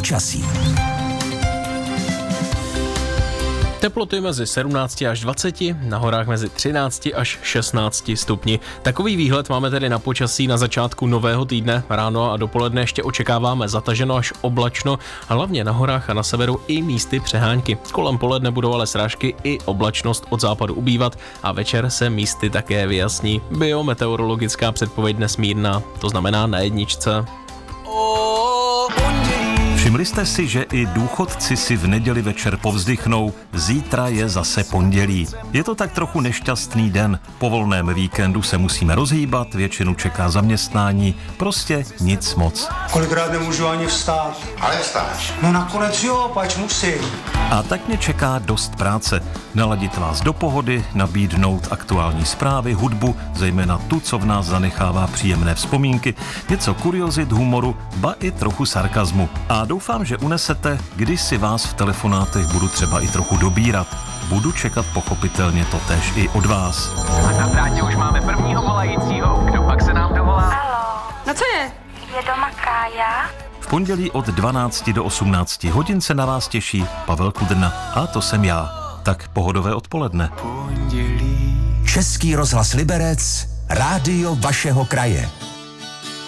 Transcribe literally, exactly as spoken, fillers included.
Počasí. Teploty mezi sedmnácti až dvaceti, na horách mezi třinácti až šestnácti stupni. Takový výhled máme tedy na počasí na začátku nového týdne. Ráno a dopoledne ještě očekáváme zataženo až oblačno, a hlavně na horách a na severu i místy přehánky. Kolem poledne budou ale srážky i oblačnost od západu ubývat a večer se místy také vyjasní. Biometeorologická předpověď dnes mírná, to znamená na jedničce. Všimli jste si, že i důchodci si v neděli večer povzdychnou, zítra je zase pondělí. Je to tak trochu nešťastný den, po volném víkendu se musíme rozhýbat, většinu čeká zaměstnání, prostě nic moc. Kolikrát nemůžu ani vstát. Ale vstáš. No nakonec jo, pač musím. A tak mě čeká dost práce. Naladit vás do pohody, nabídnout aktuální zprávy, hudbu, zejména tu, co v nás zanechává příjemné vzpomínky, něco kuriozit, humoru, ba i trochu sarkazmu. A doufám, že unesete, když si vás v telefonátech budu třeba i trochu dobírat. Budu čekat pochopitelně totéž i od vás. A na drátě už máme prvního volajícího. Kdo pak se nám dovolá? Haló. No co je? Je doma Kája? V pondělí od dvanácti do osmnácti hodin se na vás těší Pavel Kudrna. A to jsem já. Tak pohodové odpoledne. Český rozhlas Liberec, rádio vašeho kraje.